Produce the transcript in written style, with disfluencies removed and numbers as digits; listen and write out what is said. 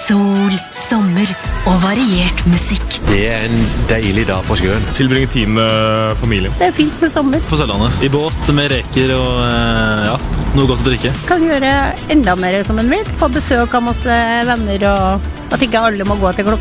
sol, sommer og variert musikk. Det en deilig dag på sjøen. Tilbringe tid med familien. Det fint med sommer. På Sørlandet. I båt med reker og noe godt å drikke. Kan gjøre enda mer som en vil. Få besøk av masse venner og at ikke alle må gå til klokka